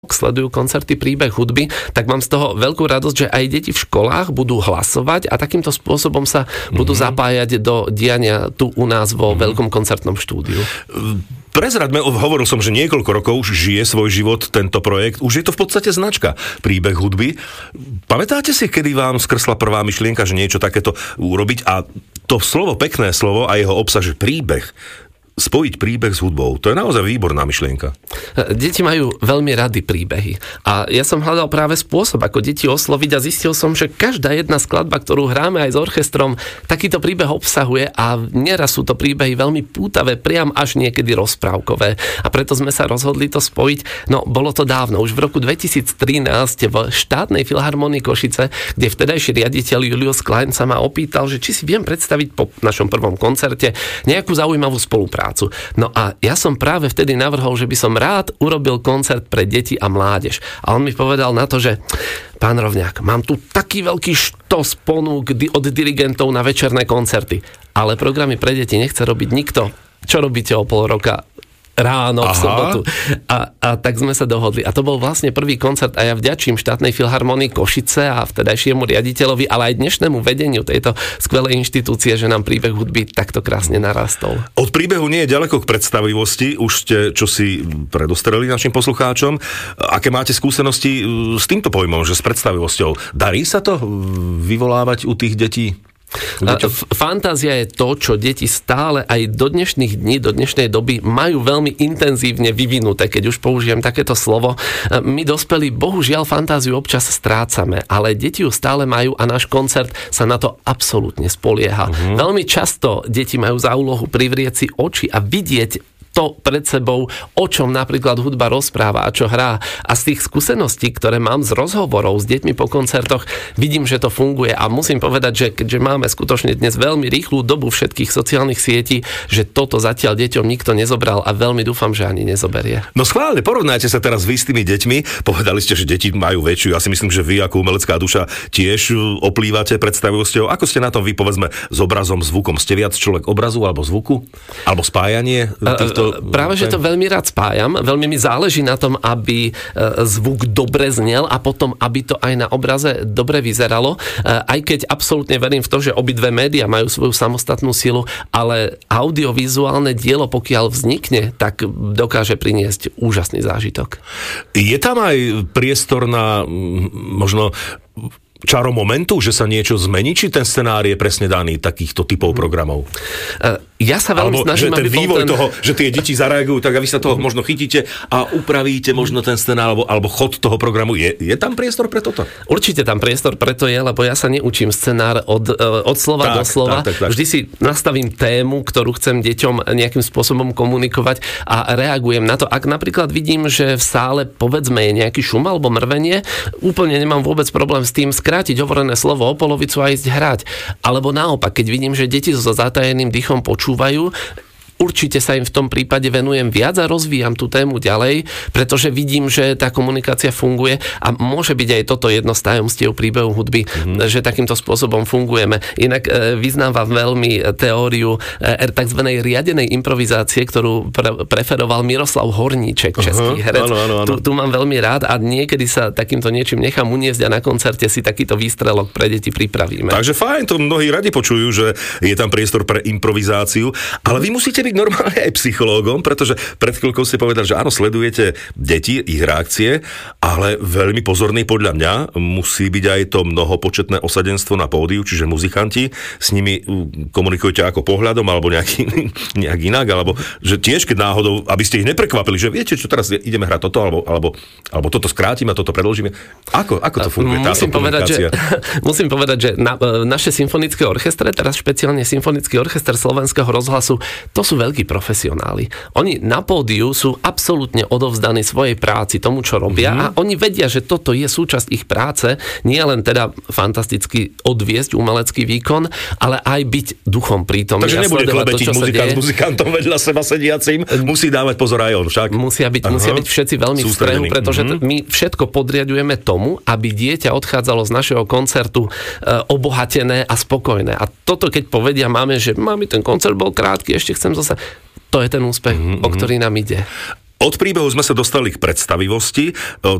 sledujú koncerty Príbeh hudby, tak mám z toho veľkú radosť, že aj deti v školách budú hlasovať a takýmto spôsobom sa budú zapájať do diania tu u nás vo veľkom koncertnom štúdiu. Prezraďme, hovoril som, že niekoľko rokov už žije svoj život tento projekt. Už je to v podstate značka Príbeh hudby. Pamätáte si, kedy vám skrsla prvá myšlienka, že niečo takéto urobiť? A to slovo, pekné slovo a jeho obsah, že príbeh, spojiť príbeh s hudbou. To je naozaj výborná myšlienka. Deti majú veľmi rady príbehy. A ja som hľadal práve spôsob, ako deti osloviť a zistil som, že každá jedna skladba, ktorú hráme aj s orchestrom, takýto príbeh obsahuje a nieraz sú to príbehy veľmi pútavé, priam až niekedy rozprávkové. A preto sme sa rozhodli to spojiť. No, bolo to dávno. Už v roku 2013 v štátnej filharmonii Košice, kde vtedajší riaditeľ Julius Klein sa ma opýtal, že či si viem predstaviť po našom prvom koncerte nejakú zaujímavú spoluprácu. No a ja som práve vtedy navrhol, že by som rád urobil koncert pre deti a mládež. A on mi povedal na to, že pán Rovňák, mám tu taký veľký štos ponúk od dirigentov na večerné koncerty, ale programy pre deti nechce robiť nikto. Čo robíte o pol roka? Ráno, v sobotu. A tak sme sa dohodli. A to bol vlastne prvý koncert a ja vďačím štátnej filharmonii Košice a vtedajšiemu riaditeľovi, ale aj dnešnému vedeniu tejto skvelej inštitúcie, že nám príbeh hudby takto krásne narastol. Od príbehu nie je ďaleko k predstavivosti. Už ste čosi predostreli našim poslucháčom. Aké máte skúsenosti s týmto pojmom, že s predstavivosťou? Darí sa to vyvolávať u tých detí? Fantázia je to, čo deti stále aj do dnešných dní, do dnešnej doby majú veľmi intenzívne vyvinuté, keď už použijem takéto slovo. My dospelí bohužiaľ fantáziu občas strácame, ale deti ju stále majú a náš koncert sa na to absolútne spolieha. Veľmi často deti majú za úlohu privrieť si oči a vidieť to pred sebou, o čom napríklad hudba rozpráva a čo hrá. A z tých skúseností, ktoré mám z rozhovorov s deťmi po koncertoch, vidím, že to funguje a musím povedať, že keďže máme skutočne dnes veľmi rýchlu dobu všetkých sociálnych sietí, že toto zatiaľ deťom nikto nezobral a veľmi dúfam, že ani nezoberie. No schválne, porovnajte sa teraz vy s tými deťmi. Povedali ste, že deti majú väčšiu. Ja si myslím, že vy ako umelecká duša tiež oplývate predstavivosťou. Ako ste na tom vy, povedzme, s obrazom, zvukom? Ste viac človek obrazu alebo zvuku? Alebo spájanie týchto? Práve, že to veľmi rád spájam. Veľmi mi záleží na tom, aby zvuk dobre znel a potom, aby to aj na obraze dobre vyzeralo. Aj keď absolútne verím v to, že obidve médiá majú svoju samostatnú silu, ale audiovizuálne dielo, pokiaľ vznikne, tak dokáže priniesť úžasný zážitok. Je tam aj priestor na možno čaro momentu, že sa niečo zmení, či ten scenár je presne daný takýchto typov programov? Ja sa veľmi snažím, aby vývoj toho, že tie deti zareagujú, tak a vy sa toho možno chytíte a upravíte možno ten scenár alebo chod toho programu. Je tam priestor pre toto? Určite tam priestor pre to je, lebo ja sa neučím scenár od slova do slova. Tak. Vždy si nastavím tému, ktorú chcem deťom nejakým spôsobom komunikovať a reagujem na to. Ak napríklad vidím, že v sále povedzme je nejaký šum alebo mrvenie, úplne nemám vôbec problém s tým skrátiť hovorené slovo o polovicu a ísť hrať. Alebo naopak, keď vidím, že deti so zatajeným dýchom počúvajú, určite sa im v tom prípade venujem viac a rozvíjam tú tému ďalej, pretože vidím, že tá komunikácia funguje a môže byť aj toto jedno z tajomstiev príbehu hudby, že takýmto spôsobom fungujeme. Inak vyznávam veľmi teóriu tzv. Riadenej improvizácie, ktorú preferoval Miroslav Horníček, český herec. Áno. Tu mám veľmi rád a niekedy sa takýmto niečím nechám uniesť a na koncerte si takýto výstrelok pre deti pripravíme. Takže fajn, to mnohí radi počujú, že je tam priestor pre improvizáciu, ale vy musíte byť normálne aj psychológom, pretože pred chvíľkou ste povedali, že áno, sledujete deti, ich reakcie, ale veľmi pozorný podľa mňa musí byť aj to mnohopočetné osadenstvo na pódiu, čiže muzikanti, s nimi komunikujete ako pohľadom alebo nejak inak, alebo že tiež, keď náhodou, aby ste ich neprekvapili, že viete, čo teraz ideme hrať toto, alebo toto skrátime, toto predložíme. Ako to funguje táto komunikácia? Musím povedať, že naše symfonické orchestre, teraz špeciálne Symfonický orchester Slovenského rozhlasu, to sú veľkí profesionáli. Oni na pódiu sú absolútne odovzdaní svojej práci, tomu, čo robia a oni vedia, že toto je súčasť ich práce, nie len teda fantasticky odviesť umelecký výkon, ale aj byť duchom prítomný. Takže nebude klebetiť muzikant s muzikantom vedľa seba sediacim, musí dávať pozor aj on však. Musia byť všetci veľmi v strehu, pretože my všetko podriadujeme tomu, aby dieťa odchádzalo z našeho koncertu obohatené a spokojné. A toto, keď povedia máme, že ten koncert bol krátky, ešte chcem zase. To je ten úspech, o ktorý nám ide. Od príbehu sme sa dostali k predstavivosti.